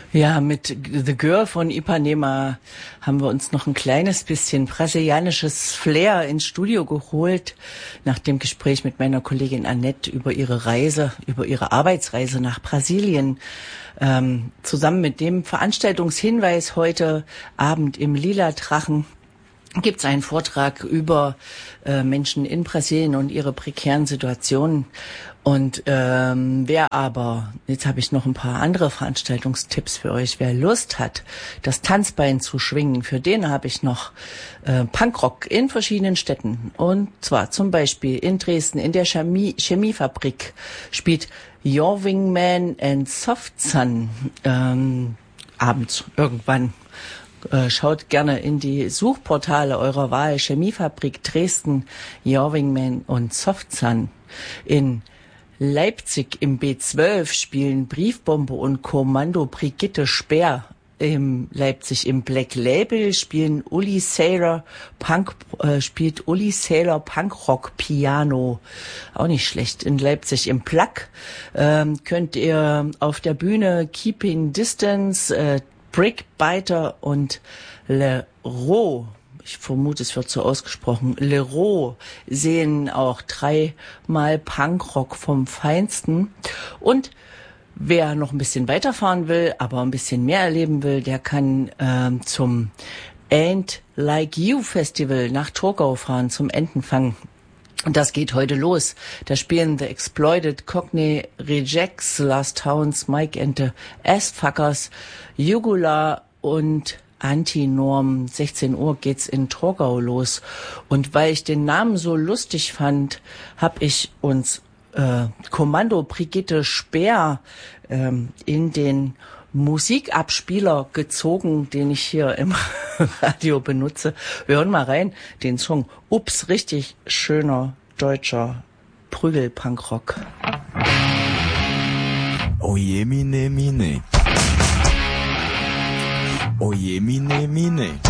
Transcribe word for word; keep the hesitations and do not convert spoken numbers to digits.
Ja, mit The Girl von Ipanema haben wir uns noch ein kleines bisschen brasilianisches Flair ins Studio geholt, nach dem Gespräch mit meiner Kollegin Annette über ihre Reise, über ihre Arbeitsreise nach Brasilien. Ähm, zusammen mit dem Veranstaltungshinweis heute Abend im Lila Drachen gibt es einen Vortrag über äh, Menschen in Brasilien und ihre prekären Situationen. Und ähm, wer aber, jetzt habe ich noch ein paar andere Veranstaltungstipps für euch, wer Lust hat, das Tanzbein zu schwingen, für den habe ich noch äh, Punkrock in verschiedenen Städten. Und zwar zum Beispiel in Dresden, in der Chemie, Chemiefabrik spielt Jorving Man and Soft Sun ähm, abends irgendwann. Schaut gerne in die Suchportale eurer Wahl. Chemiefabrik Dresden, Jorving Man und Soft Sun. In Leipzig im B zwölf spielen Briefbombe und Kommando Brigitte Speer. Im Leipzig im Black Label spielen Uli Sailor Punk, äh, spielt Uli Sailor Punkrock Piano. Auch nicht schlecht. In Leipzig im Plug ähm, könnt ihr auf der Bühne Keeping Distance, äh, Brickbiter und Leroy, ich vermute, es wird so ausgesprochen, Leroy sehen auch dreimal Punkrock vom Feinsten. Und wer noch ein bisschen weiterfahren will, aber ein bisschen mehr erleben will, der kann ähm, zum Ain't Like You Festival nach Torgau fahren, zum Entenfang. Und das geht heute los. Da spielen The Exploited, Cockney Rejects, Last Towns, Mike and the Assfuckers, Jugular und Antinorm. sechzehn Uhr geht's in Torgau los. Und weil ich den Namen so lustig fand, habe ich uns äh, Kommando Brigitte Speer ähm, in den Musikabspieler gezogen, den ich hier im Radio benutze. Wir hören mal rein, den Song Ups, richtig schöner deutscher Prügel-Punkrock. Oje mine mine. Oje mine mine.